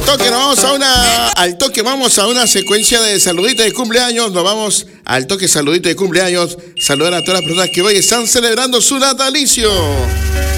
Al toque vamos a una secuencia de saluditos de cumpleaños. Nos vamos al toque saludito de cumpleaños. Saludar a todas las personas que hoy están celebrando su natalicio.